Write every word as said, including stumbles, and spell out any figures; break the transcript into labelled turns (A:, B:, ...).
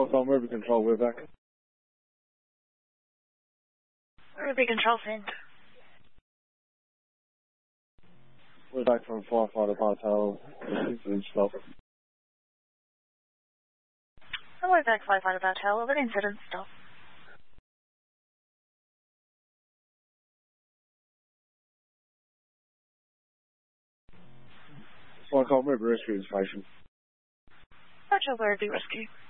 A: Welcome, Ruby Control, we're back.
B: Ruby Control, Finn.
A: We're back from Firefighter Bartel. Incident stop.
B: Hello, back Firefighter Bartel. Over incident stop.
A: Welcome, Ruby Rescue Station.
B: Hotel Ruby Rescue.